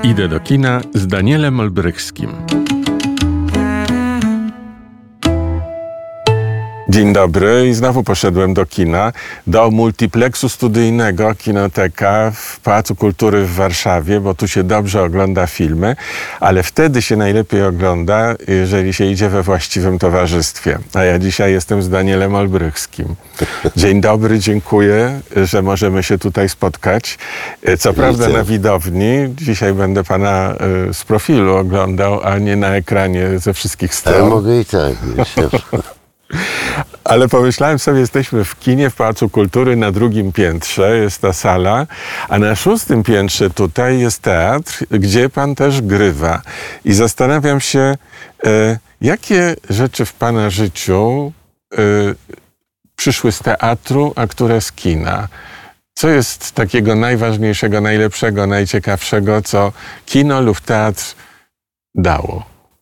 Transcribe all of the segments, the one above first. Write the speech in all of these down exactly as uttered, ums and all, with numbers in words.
Idę do kina z Danielem Olbrychskim. Dzień dobry i znowu poszedłem do kina, do multiplexu studyjnego Kinoteka w Pałacu Kultury w Warszawie, bo tu się dobrze ogląda filmy, ale wtedy się najlepiej ogląda, jeżeli się idzie we właściwym towarzystwie. A ja dzisiaj jestem z Danielem Olbrychskim. Dzień dobry, dziękuję, że możemy się tutaj spotkać. Co prawda na widowni, dzisiaj będę pana z profilu oglądał, a nie na ekranie ze wszystkich stron. Ale mogę i tak, wiesz. Ale pomyślałem sobie, jesteśmy w kinie w Pałacu Kultury na drugim piętrze, jest ta sala, a na szóstym piętrze tutaj jest teatr, gdzie pan też grywa. I zastanawiam się, e, jakie rzeczy w pana życiu e, przyszły z teatru, a które z kina? Co jest takiego najważniejszego, najlepszego, najciekawszego, co kino lub teatr dało?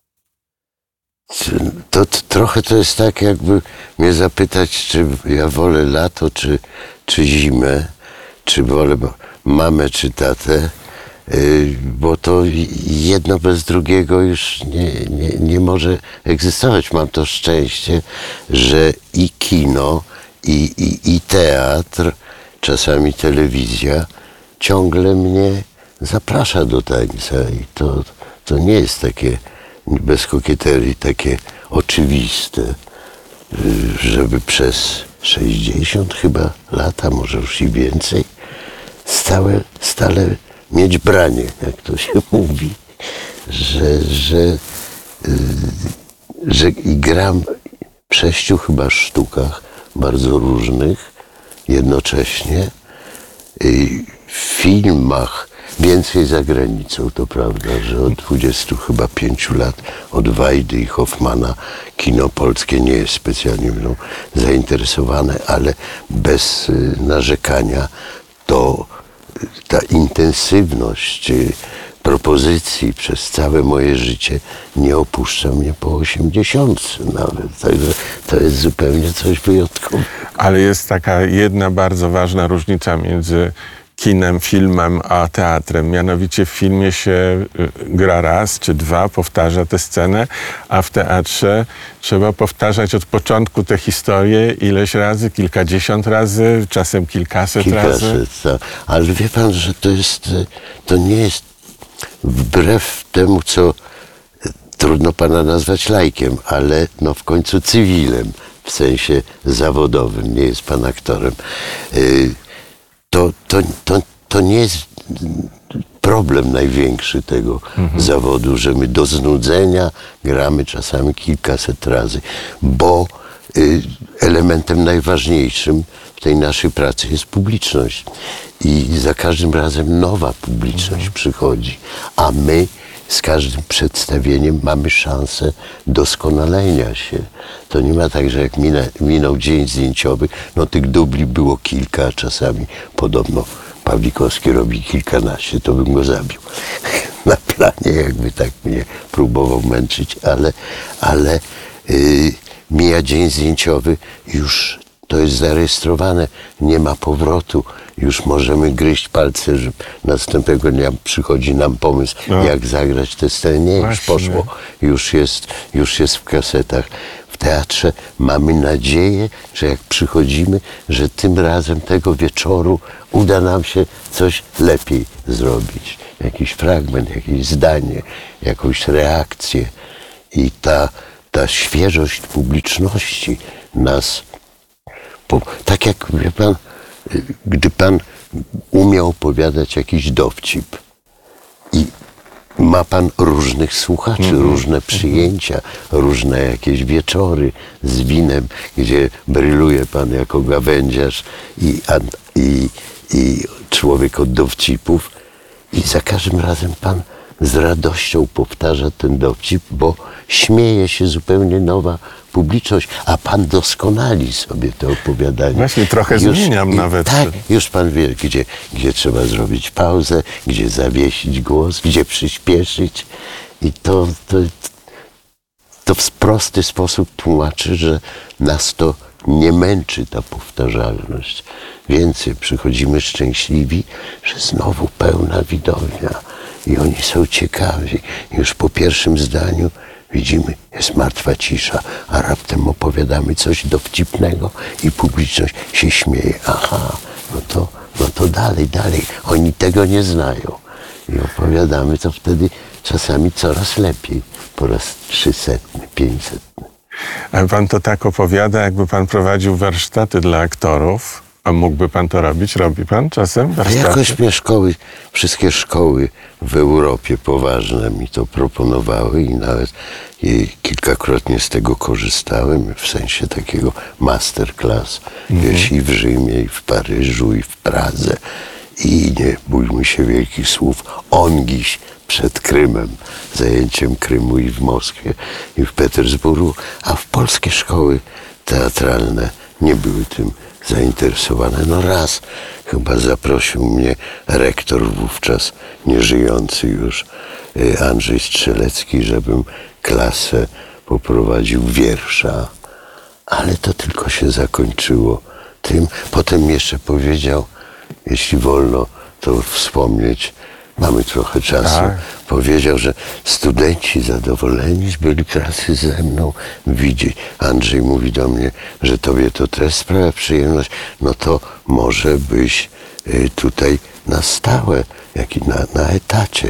To, to trochę to jest tak, jakby mnie zapytać, czy ja wolę lato, czy, czy zimę, czy wolę mamę, czy tatę, yy, bo to jedno bez drugiego już nie, nie, nie może egzystować. Mam to szczęście, że i kino, i, i, i teatr, czasami telewizja ciągle mnie zaprasza do tańca i to, to nie jest takie bez kokieterii, takie oczywiste, żeby przez sześćdziesiąt chyba lata, może już i więcej, stałe, stale mieć branie, jak to się mówi, że, że, że i gram w sześciu chyba sztukach bardzo różnych jednocześnie, w filmach, więcej za granicą, to prawda, że od dwudziestu chyba pięciu lat, od Wajdy i Hoffmana, kino polskie nie jest specjalnie mną zainteresowane, ale bez narzekania to ta intensywność propozycji przez całe moje życie nie opuszcza mnie po osiemdziesiątce nawet. Także to jest zupełnie coś wyjątkowego. Ale jest taka jedna bardzo ważna różnica między kinem, filmem, a teatrem. Mianowicie w filmie się gra raz czy dwa, powtarza tę scenę, a w teatrze trzeba powtarzać od początku tę historię ileś razy, kilkadziesiąt razy, czasem kilkaset, kilkaset razy. Tak. Ale wie pan, że to jest, to nie jest wbrew temu, co trudno pana nazwać laikiem, ale no w końcu cywilem, w sensie zawodowym, nie jest pan aktorem. To, to, to, to nie jest problem największy tego mhm. zawodu, że my do znudzenia gramy czasami kilkaset razy, bo y, elementem najważniejszym w tej naszej pracy jest publiczność. I za każdym razem nowa publiczność mhm. przychodzi, a my z każdym przedstawieniem mamy szansę doskonalenia się. To nie ma tak, że jak mina, minął dzień zdjęciowy, no tych dubli było kilka, a czasami podobno Pawlikowski robi kilkanaście, to bym go zabił. Na planie jakby tak mnie próbował męczyć, ale, ale yy, mija dzień zdjęciowy, już to jest zarejestrowane, nie ma powrotu. Już możemy gryźć palce, że następnego dnia przychodzi nam pomysł, no. jak zagrać tę scenę. Nie, już poszło. Już jest, już jest w kasetach. W teatrze mamy nadzieję, że jak przychodzimy, że tym razem tego wieczoru uda nam się coś lepiej zrobić. Jakiś fragment, jakieś zdanie, jakąś reakcję. I ta, ta świeżość publiczności nas... Po, tak jak, wie pan, gdy pan umie opowiadać jakiś dowcip i ma pan różnych słuchaczy, mm-hmm. różne przyjęcia, mm-hmm. różne jakieś wieczory z winem, gdzie bryluje pan jako gawędziarz i, i, i człowiek od dowcipów i za każdym razem pan z radością powtarza ten dowcip, bo śmieje się zupełnie nowa publiczność, a pan doskonali sobie to opowiadanie. Właśnie trochę już, zmieniam i, nawet. Tak, już pan wie, gdzie, gdzie trzeba zrobić pauzę, gdzie zawiesić głos, gdzie przyspieszyć. I to, to, to w prosty sposób tłumaczy, że nas to nie męczy ta powtarzalność. Więcej, przychodzimy szczęśliwi, że znowu pełna widownia. i oni są ciekawi. Już po pierwszym zdaniu widzimy, jest martwa cisza, a raptem opowiadamy coś dowcipnego i publiczność się śmieje. Aha, no to, no to dalej, dalej. Oni tego nie znają. I opowiadamy to wtedy czasami coraz lepiej. Po raz trzysetny, pięćsetny. A pan to tak opowiada, jakby pan prowadził warsztaty dla aktorów. A mógłby pan to robić? Robi pan czasem A warsztaty? jakoś mnie szkoły, wszystkie szkoły w Europie poważne mi to proponowały i nawet i kilkakrotnie z tego korzystałem, w sensie takiego masterclass, Mhm. wiesz, i w Rzymie, i w Paryżu, i w Pradze. I nie bójmy się wielkich słów, ongiś przed Krymem, zajęciem Krymu i w Moskwie, i w Petersburgu, a w polskie szkoły teatralne nie były tym zainteresowane. No raz chyba zaprosił mnie rektor wówczas, nieżyjący już, Andrzej Strzelecki, żebym klasę poprowadził wiersza, ale to tylko się zakończyło tym. Potem jeszcze powiedział, jeśli wolno to wspomnieć, mamy trochę czasu, Tak. powiedział, że studenci zadowoleni byli klasy ze mną widzieć. Andrzej mówi do mnie, że tobie to też sprawia przyjemność, no to może byś y, tutaj na stałe, jak i na, na etacie.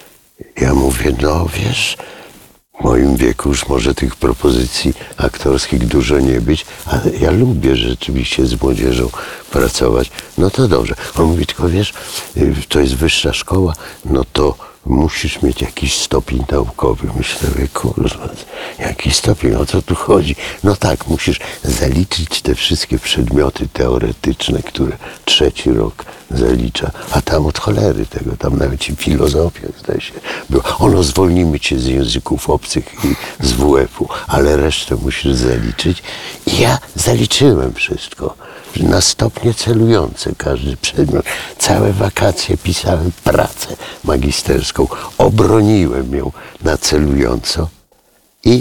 Ja mówię, no wiesz, w moim wieku już może tych propozycji aktorskich dużo nie być, ale ja lubię rzeczywiście z młodzieżą pracować. No to dobrze. On mówi, tylko wiesz, y, to jest wyższa szkoła, no to musisz mieć jakiś stopień naukowy. Myślę, kurwa, jaki stopień, o co tu chodzi? No tak, musisz zaliczyć te wszystkie przedmioty teoretyczne, które trzeci rok zalicza, a tam od cholery tego, tam nawet i filozofia, zdaje się, było. Ono, zwolnimy cię z języków obcych i z W F-u, ale resztę musisz zaliczyć. I ja zaliczyłem wszystko. Na stopnie celujące każdy przedmiot. Całe wakacje pisałem pracę magisterską. Obroniłem ją na celująco i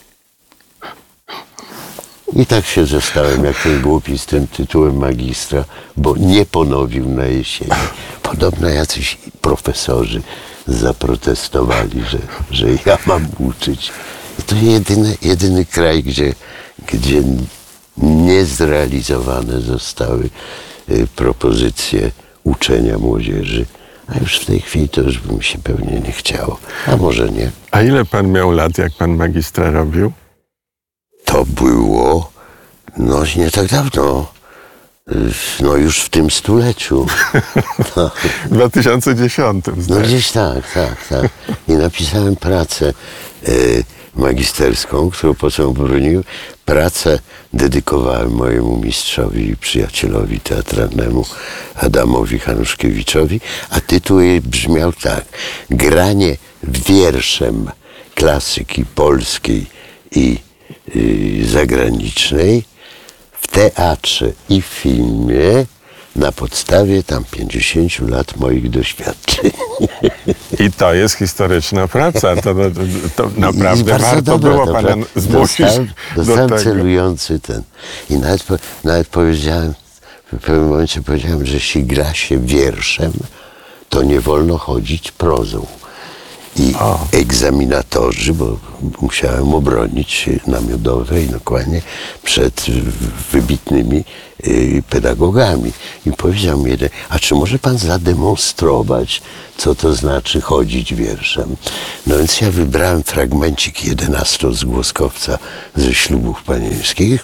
i tak się zostałem jak ten głupi z tym tytułem magistra, bo nie ponowił na jesieni. Podobno jacyś profesorzy zaprotestowali, że, że ja mam uczyć. I to jedyny, jedyny kraj, gdzie, gdzie niezrealizowane zostały y, propozycje uczenia młodzieży. A już w tej chwili to już by mi się pewnie nie chciało. A może nie. A ile pan miał lat, jak pan magistra robił? To było, no nie tak dawno, y, no już w tym stuleciu. No, W dwa tysiące dziesiątym. no zdaje się. gdzieś tak, tak, tak. I napisałem pracę y, magisterską, którą potem obroniłem. Pracę dedykowałem mojemu mistrzowi i przyjacielowi teatralnemu Adamowi Hanuszkiewiczowi, a tytuł jej brzmiał tak: granie wierszem klasyki polskiej i y, zagranicznej w teatrze i w filmie na podstawie tam pięćdziesięciu lat moich doświadczeń. I to jest historyczna praca. To, to, to I naprawdę bardzo warto dobra, było dobra. pana zmusić Dostałem, do dostałem tego. celujący ten. I nawet, po- nawet powiedziałem, w pewnym momencie powiedziałem, że jeśli gra się wierszem, to nie wolno chodzić prozą. I O. egzaminatorzy, bo musiałem obronić się na Miodowej dokładnie przed wybitnymi y, pedagogami. I powiedział mi jeden, a czy może pan zademonstrować, co to znaczy chodzić wierszem? No więc ja wybrałem fragmencik jedenastozgłoskowca ze Ślubów Panieńskich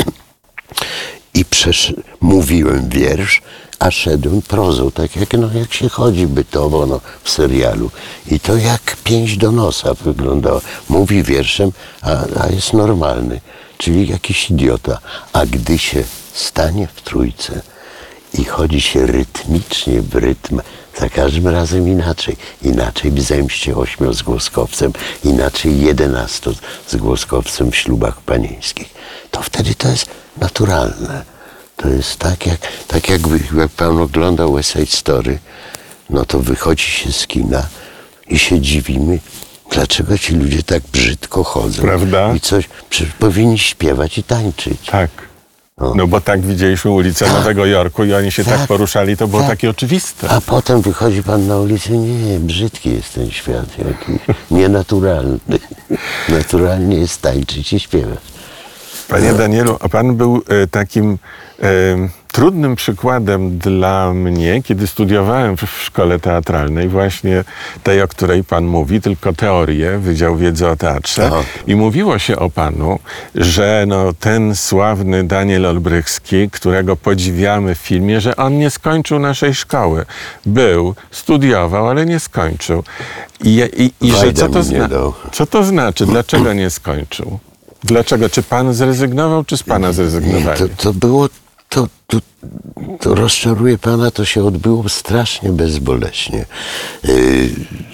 i przesz- mówiłem wiersz, a szedłem prozą, tak jak, no, jak się chodzi bytowo no, w serialu. I to jak pięść do nosa wyglądało. Mówi wierszem, a, a jest normalny, czyli jakiś idiota. A gdy się stanie w trójce i chodzi się rytmicznie w rytm, za każdym razem inaczej. Inaczej w Zemście ośmiozgłoskowcem, inaczej jedenastozgłoskowcem w Ślubach Panieńskich. To wtedy to jest naturalne. To jest tak, jak, tak jakby jak pan oglądał West Side Story, no to wychodzi się z kina i się dziwimy, dlaczego ci ludzie tak brzydko chodzą. Prawda? I coś, przecież powinni śpiewać i tańczyć. Tak. No bo tak widzieliśmy ulicę Tak. Nowego Jorku i oni się tak, Tak. poruszali, to było Tak. takie oczywiste. A potem wychodzi pan na ulicę, nie, brzydki jest ten świat, jakiś nienaturalny. Naturalnie jest tańczyć i śpiewać. Panie Danielu, a pan był e, takim e, trudnym przykładem dla mnie, kiedy studiowałem w, w szkole teatralnej, właśnie tej, o której pan mówi, tylko teorię, Wydział Wiedzy o Teatrze. Aha. I mówiło się o panu, że no, ten sławny Daniel Olbrychski, którego podziwiamy w filmie, że on nie skończył naszej szkoły. Był, studiował, ale nie skończył. I, i, i że Wajda co to, mi nie zna- dał. co to znaczy? Dlaczego nie skończył? Dlaczego? Czy pan zrezygnował, czy z pana Nie, zrezygnowali? to, to było, to, to, to rozczaruje pana, to się odbyło strasznie bezboleśnie. Yy,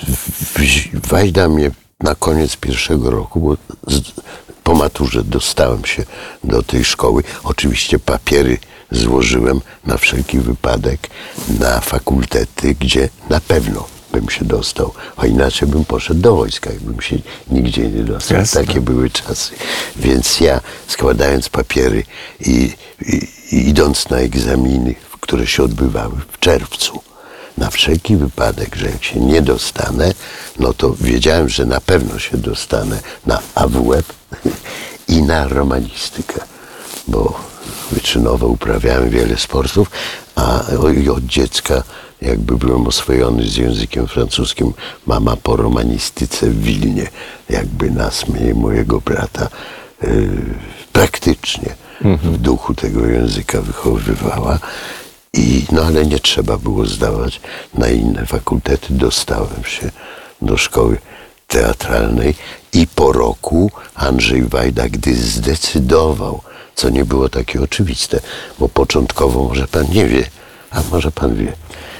w- Wajda mnie na koniec pierwszego roku, bo z, po maturze dostałem się do tej szkoły. Oczywiście papiery złożyłem na wszelki wypadek na fakultety, gdzie na pewno bym się dostał, a inaczej bym poszedł do wojska, jakbym się nigdzie nie dostał. Jasne. Takie były czasy. Więc ja składając papiery i, i, i idąc na egzaminy, które się odbywały w czerwcu, na wszelki wypadek, że jak się nie dostanę, no to wiedziałem, że na pewno się dostanę na A W F i na romanistykę, bo wyczynowo uprawiałem wiele sportów, a i od dziecka jakby byłem oswojony z językiem francuskim. Mama po romanistyce w Wilnie jakby nas, mnie i mojego brata yy, praktycznie w duchu tego języka wychowywała. I, no ale nie trzeba było zdawać na inne fakultety. Dostałem się do szkoły teatralnej i po roku Andrzej Wajda, gdy zdecydował, co nie było takie oczywiste, bo początkowo może pan nie wie, a może pan wie,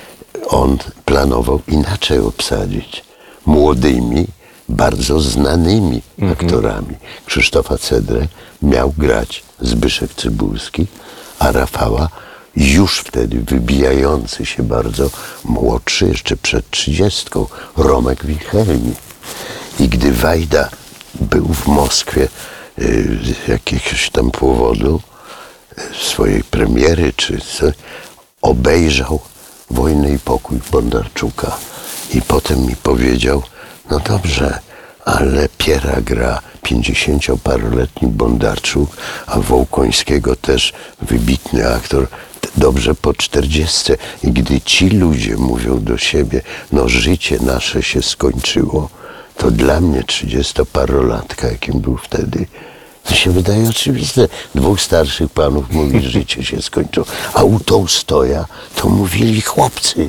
on planował inaczej obsadzić młodymi, bardzo znanymi aktorami. Krzysztofa Cedrę miał grać Zbyszek Cybulski, a Rafała już wtedy wybijający się bardzo młodszy, jeszcze przed trzydziestką, Romek Wilhelmi. I gdy Wajda był w Moskwie y, z jakiegoś tam powodu, y, swojej premiery, czy co, obejrzał Wojnę i pokój Bondarczuka i potem mi powiedział, no dobrze, ale Piera gra pięćdziesięcioparoletni Bondarczuk, a Wołkońskiego też wybitny aktor, dobrze po czterdziestce. I gdy ci ludzie mówią do siebie, no życie nasze się skończyło, to dla mnie trzydziestoparolatka, jakim był wtedy, to się wydaje oczywiste. Dwóch starszych panów mówi, że życie się skończyło. A u Tołstoja to mówili chłopcy.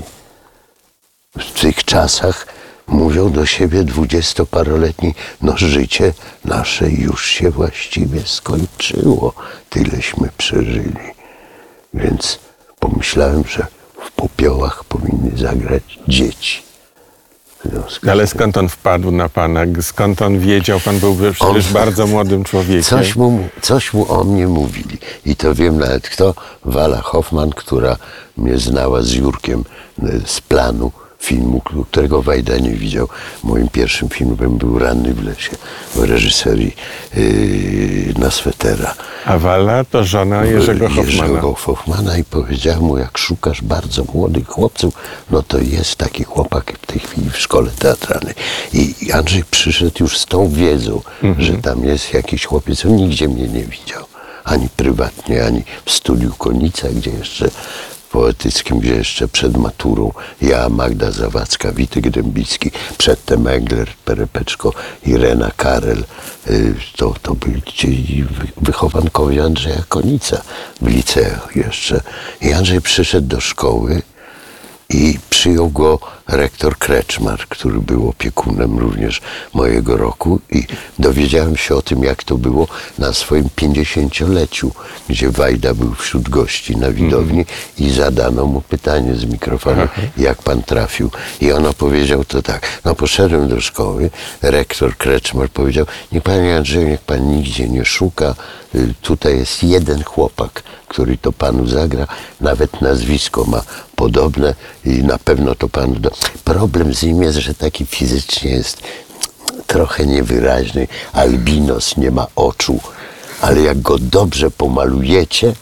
W tych czasach mówią do siebie dwudziestoparoletni, no życie nasze już się właściwie skończyło. Tyleśmy przeżyli. Więc pomyślałem, że w popiołach powinny zagrać dzieci. W związku Ale z tym skąd on wpadł na pana? Skąd on wiedział? Pan był przecież On- bardzo młodym człowiekiem. Coś mu, coś mu o mnie mówili. I to wiem nawet kto. Wala Hoffman, która mnie znała z Jurkiem y, z planu filmu, którego Wajda nie widział. Moim pierwszym filmem był Ranny w lesie w reżyserii yy, na Swetera. A Wala to żona Jerzego Hoffmana. Jerzego Hoffmana i powiedziałem mu, jak szukasz bardzo młodych chłopców, no to jest taki chłopak w tej chwili w szkole teatralnej. I Andrzej przyszedł już z tą wiedzą, że tam jest jakiś chłopiec, on nigdzie mnie nie widział. Ani prywatnie, ani w studiu Konica, gdzie jeszcze poetyckim, gdzie jeszcze przed maturą ja, Magda Zawadzka, Witek Dębicki, przedtem Egler, Perepeczko, Irena Karel, y, to, to byli ci wy- wychowankowie Andrzeja Konica w liceum jeszcze. I Andrzej przyszedł do szkoły i przyjął go rektor Kreczmar, który był opiekunem również mojego roku i dowiedziałem się o tym, jak to było na swoim pięćdziesięcioleciu, gdzie Wajda był wśród gości na widowni i zadano mu pytanie z mikrofonu, jak pan trafił. I on opowiedział to tak, no poszedłem do szkoły, rektor Kreczmar powiedział, niech panie Andrzeju, niech pan nigdzie nie szuka, y, tutaj jest jeden chłopak, który to panu zagra, nawet nazwisko ma podobne i na pewno to panu da. Problem z nim jest, że taki fizycznie jest trochę niewyraźny, albinos, nie ma oczu, ale jak go dobrze pomalujecie,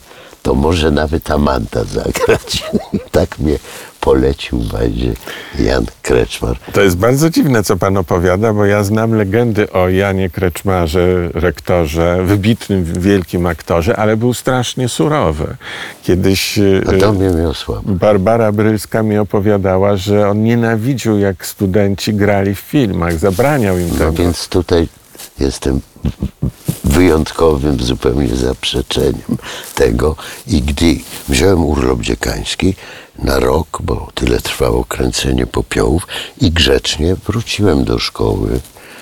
to może nawet Amanta zagrać. I tak mnie polecił będzie Jan Kreczmar. To jest bardzo dziwne, co pan opowiada, bo ja znam legendy o Janie Kreczmarze, rektorze, wybitnym, wielkim aktorze, ale był strasznie surowy. Kiedyś A to mnie miał słabo. Barbara Brylska mi opowiadała, że on nienawidził, jak studenci grali w filmach, zabraniał im No tego. więc tutaj jestem wyjątkowym zupełnie zaprzeczeniem tego. I gdy wziąłem urlop dziekański na rok, bo tyle trwało kręcenie Popiołów, i grzecznie wróciłem do szkoły.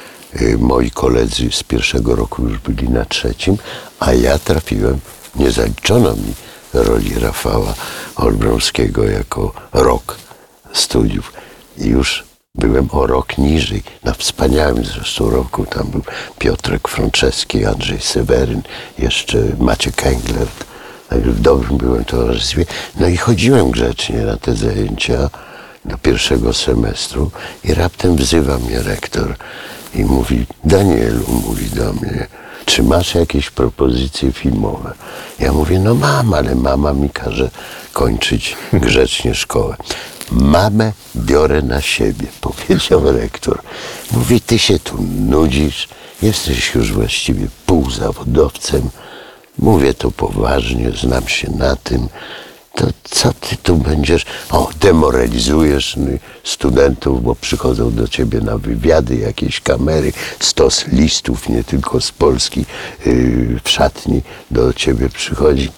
Moi koledzy z pierwszego roku już byli na trzecim, a ja trafiłem, nie zaliczono mi roli Rafała Olbramskiego jako rok studiów. I już byłem o rok niżej, na wspaniałym zresztą roku. Tam był Piotrek Franceski, Andrzej Seweryn, jeszcze Maciek Englert. Także w dobrym byłem towarzystwie. No i chodziłem grzecznie na te zajęcia do pierwszego semestru i raptem wzywa mnie rektor i mówi: Danielu, mówi do mnie, czy masz jakieś propozycje filmowe? Ja mówię: no mam, ale mama mi każe kończyć grzecznie szkołę. Mamę biorę na siebie, powiedział rektor. Mówi: ty się tu nudzisz, jesteś już właściwie półzawodowcem. Mówię to poważnie, znam się na tym. To co ty tu będziesz? O, demoralizujesz studentów, bo przychodzą do ciebie na wywiady, jakieś kamery, stos listów, nie tylko z Polski, yy, w szatni do ciebie przychodzi.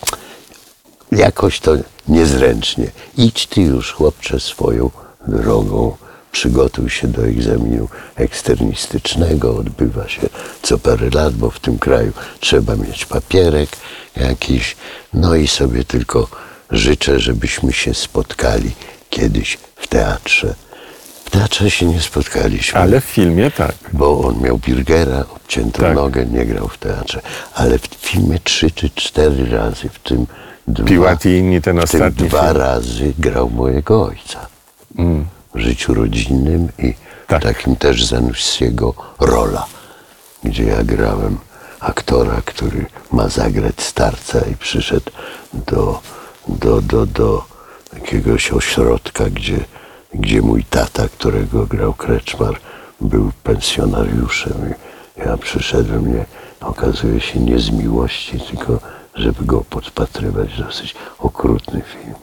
Jakoś to niezręcznie. Idź ty już, chłopcze, swoją drogą. Przygotuj się do egzaminu eksternistycznego. Odbywa się co parę lat, bo w tym kraju trzeba mieć papierek jakiś. No i sobie tylko życzę, żebyśmy się spotkali kiedyś w teatrze. W teatrze się nie spotkaliśmy. Ale w filmie tak. Bo on miał Birgera, obciętą Tak. nogę, nie grał w teatrze. Ale w filmie trzy czy cztery razy, w tym dwa, Piłat i inni, ten w tym ostatni dwa film. razy grał mojego ojca. Mm. W życiu rodzinnym i Tak. takim też Zanussiego Rola, gdzie ja grałem aktora, który ma zagrać starca i przyszedł do, do, do, do jakiegoś ośrodka, gdzie, gdzie mój tata, którego grał Kreczmar, był pensjonariuszem. I ja przyszedłem, nie, okazuje się, nie z miłości, tylko żeby go podpatrywać. Dosyć okrutny film.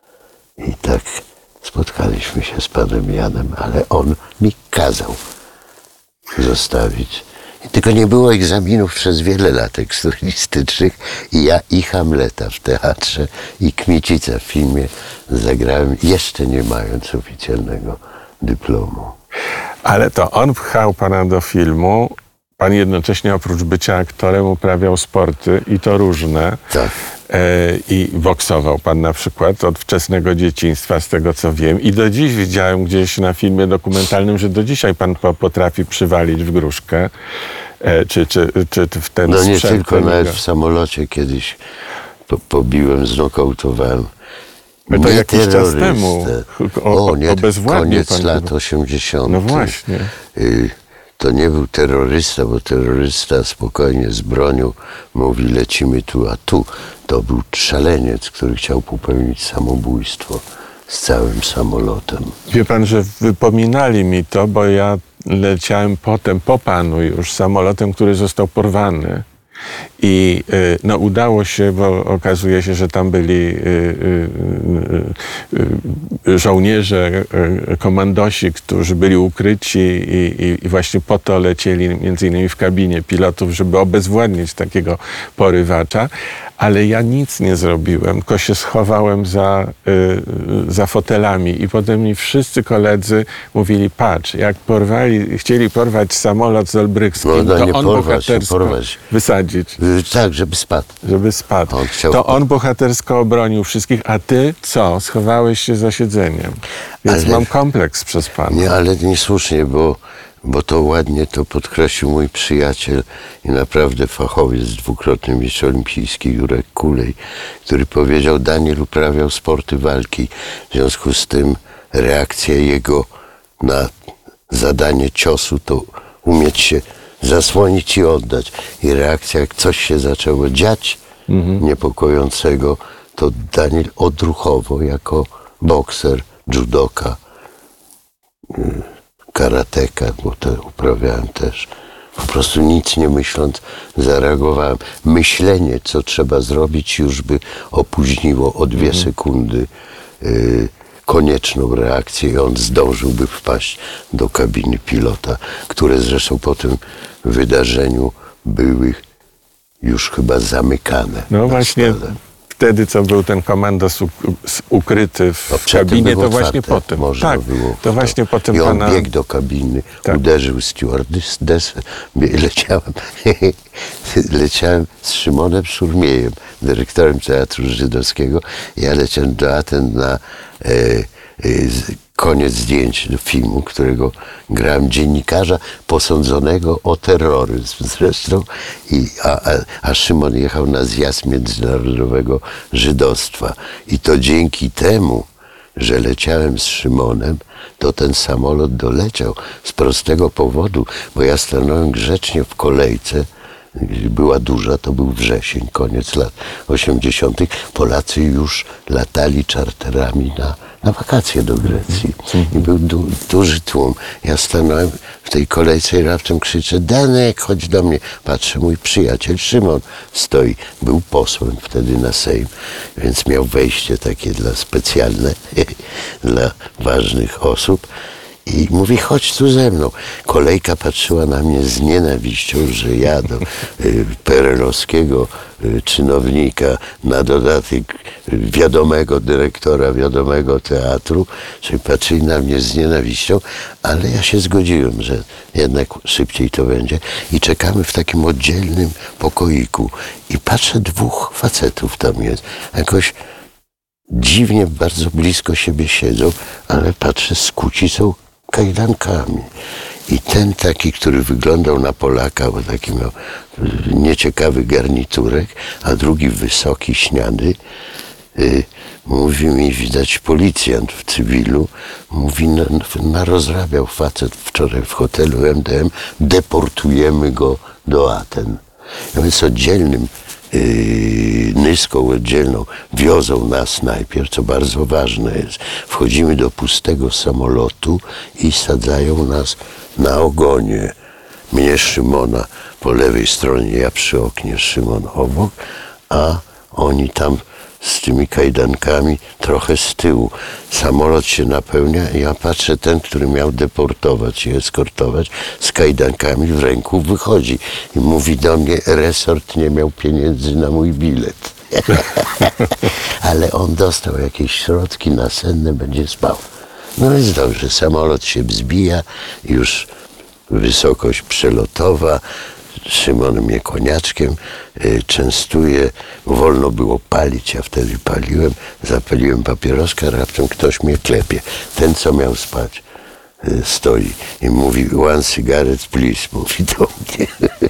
I tak spotkaliśmy się z panem Janem, ale on mi kazał zostawić. I tylko nie było egzaminów przez wiele lat eksternistycznych i ja i Hamleta w teatrze, i Kmicica w filmie zagrałem, jeszcze nie mając oficjalnego dyplomu. Ale to on pchał pana do filmu. Pan jednocześnie oprócz bycia aktorem uprawiał sporty i to różne. Tak. E, I boksował pan na przykład od wczesnego dzieciństwa, z tego co wiem. I do dziś widziałem gdzieś na filmie dokumentalnym, że do dzisiaj pan po, potrafi przywalić w gruszkę. E, czy, czy, czy w ten No nie sprzęt tylko, treninga. nawet w samolocie kiedyś po, pobiłem, znokautowałem. Ale to Nie jakiś czas terrorystę. temu. O, O, nie, obezwładnił koniec pan lat chyba. osiemdziesiątych. No właśnie. Y, To nie był terrorysta, bo terrorysta spokojnie z bronią mówi: lecimy tu, a tu. To był szaleniec, który chciał popełnić samobójstwo z całym samolotem. Wie pan, że wypominali mi to, bo ja leciałem potem po panu już samolotem, który został porwany. I y, no, udało się, bo okazuje się, że tam byli y, y, y, żołnierze, y, komandosi, którzy byli ukryci i, i, i właśnie po to lecieli między innymi w kabinie pilotów, żeby obezwładnić takiego porywacza. Ale ja nic nie zrobiłem, tylko się schowałem za, y, za fotelami i potem mi wszyscy koledzy mówili: patrz, jak porwali, chcieli porwać samolot z Olbrychskim, No, no, to nie on porwać, nie bohatersko porwać. wysadzić, Y, Tak, żeby spadł. żeby spadł. On chciał- To on bohatersko obronił wszystkich, a ty co? Schowałeś się za siedzeniem. Więc Ale- mam kompleks przez pana. Nie, ale niesłusznie, bo, bo to ładnie to podkreślił mój przyjaciel i naprawdę fachowiec, dwukrotny mistrz olimpijski Jurek Kulej, który powiedział: Daniel uprawiał sporty walki, w związku z tym reakcja jego na zadanie ciosu to umieć się zasłonić i oddać. I reakcja, jak coś się zaczęło dziać, niepokojącego, to Daniel odruchowo jako bokser, judoka, y, karateka, bo to uprawiałem też. Po prostu nic nie myśląc zareagowałem. Myślenie, co trzeba zrobić, już by opóźniło o dwie sekundy y, konieczną reakcję i on zdążyłby wpaść do kabiny pilota, które zresztą po tym wydarzeniu były już chyba zamykane. No na właśnie stole. wtedy, co był ten komandos uk- s- ukryty w No, przedtem kabinie, było to właśnie otwarte, po tym. można Tak, było to właśnie po tym I on pana... biegł do kabiny, Tak. uderzył stewardessę. Leciałem, leciałem z Szymonem Szurmiejem, dyrektorem Teatru Żydowskiego. Ja leciałem do Aten na e, e, z- koniec zdjęć do filmu, którego grałem dziennikarza posądzonego o terroryzm zresztą, i, a, a, a Szymon jechał na zjazd międzynarodowego żydostwa. I to dzięki temu, że leciałem z Szymonem, to ten samolot doleciał z prostego powodu, bo ja stanąłem grzecznie w kolejce, była duża, to był wrzesień, koniec lat osiemdziesiątych. Polacy już latali czarterami na, na wakacje do Grecji. I był du, duży tłum. Ja stanąłem w tej kolejce i raptem krzyczę: Danek, chodź do mnie. Patrzę, mój przyjaciel Szymon stoi. Był posłem wtedy na Sejm, więc miał wejście takie dla specjalne, dla ważnych osób. I mówi: chodź tu ze mną. Kolejka patrzyła na mnie z nienawiścią, że ja do y, perelowskiego y, czynownika, na dodatek y, wiadomego dyrektora wiadomego teatru, czyli patrzyli na mnie z nienawiścią, ale ja się zgodziłem, że jednak szybciej to będzie. I czekamy w takim oddzielnym pokoiku. I patrzę, dwóch facetów tam jest. Jakoś dziwnie bardzo blisko siebie siedzą, ale patrzę, skuci są kajdankami. I ten taki, który wyglądał na Polaka, bo taki miał nieciekawy garniturek, a drugi wysoki, śniady, y, mówi mi, widać policjant w cywilu, mówi, no, narozrabiał facet wczoraj w hotelu M D M, deportujemy go do Aten. A więc oddzielnym Yy, nyską oddzielną wiozą nas najpierw, co bardzo ważne jest. Wchodzimy do pustego samolotu i sadzają nas na ogonie. Mnie, Szymona po lewej stronie, ja przy oknie, Szymon obok, a oni tam z tymi kajdankami trochę z tyłu. Samolot się napełnia i ja patrzę, ten, który miał deportować i eskortować, z kajdankami w ręku wychodzi i mówi do mnie: resort nie miał pieniędzy na mój bilet. Ale on dostał jakieś środki nasenne, będzie spał. No więc dobrze, samolot się wzbija, już wysokość przelotowa. Szymon mnie koniaczkiem y, częstuje. Wolno było palić, ja wtedy paliłem. Zapaliłem papieroska, raptem ktoś mnie klepie. Ten, co miał spać, y, stoi i mówi: one cigarette please, mówi do mnie.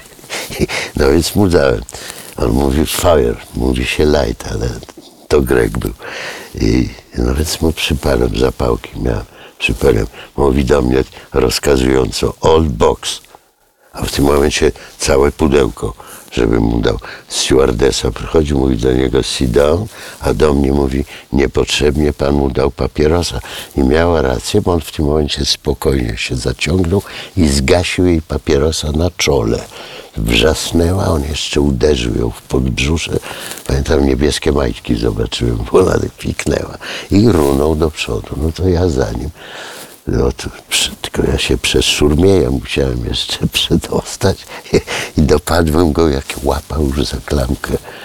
No więc mu dałem. On mówi fire, mówi się light, ale to Grek był. I no więc mu przyparłem zapałki, miałem przyparłem. Mówi do mnie rozkazująco: all box. A w tym momencie całe pudełko, żeby mu dał. Stewardessa przychodzi, mówi do niego sit down, a do mnie mówi: niepotrzebnie pan mu dał papierosa. I miała rację, bo on w tym momencie spokojnie się zaciągnął i zgasił jej papierosa na czole. Wrzasnęła, on jeszcze uderzył ją w podbrzusze. Pamiętam, niebieskie majtki zobaczyłem, bo ona piknęła. I runął do przodu. No to ja za nim. No to, tylko ja się przez Szurmieja musiałem jeszcze przedostać i dopadłem go, jak łapał już za klamkę